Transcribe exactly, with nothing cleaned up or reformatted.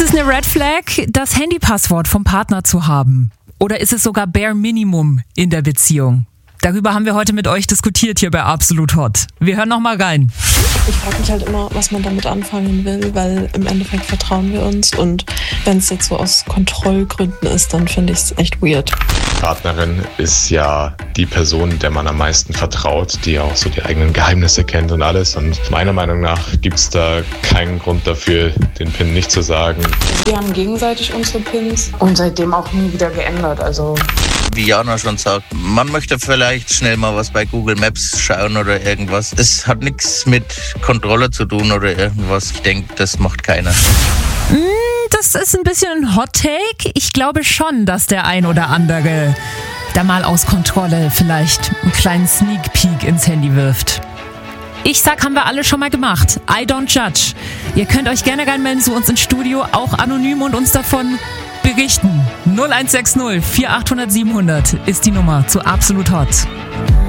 es eine Red Flag, das Handypasswort vom Partner zu haben? Oder ist es sogar Bare Minimum in der Beziehung? Darüber haben wir heute mit euch diskutiert hier bei Absolut Hot. Wir hören noch mal rein. Ich frage mich halt immer, was man damit anfangen will, weil im Endeffekt vertrauen wir uns. Und wenn es jetzt so aus Kontrollgründen ist, dann finde ich es echt weird. Partnerin ist ja die Person, der man am meisten vertraut, die auch so die eigenen Geheimnisse kennt und alles. Und meiner Meinung nach gibt es da keinen Grund dafür, den PIN nicht zu sagen. Wir haben gegenseitig unsere Pins und seitdem auch nie wieder geändert. Also wie Jana schon sagt, man möchte vielleicht schnell mal was bei Google Maps schauen oder irgendwas. Es hat nichts mit Kontrolle zu tun oder irgendwas. Ich denke, das macht keiner. Das ist ein bisschen ein Hot Take. Ich glaube schon, dass der ein oder andere da mal aus Kontrolle vielleicht einen kleinen Sneak Peek ins Handy wirft. Ich sag, haben wir alle schon mal gemacht. I don't judge. Ihr könnt euch gerne reinmelden zu uns ins Studio, auch anonym, und uns davon berichten. null eins sechs null vier acht null null sieben null null ist die Nummer zu Absolut Hot.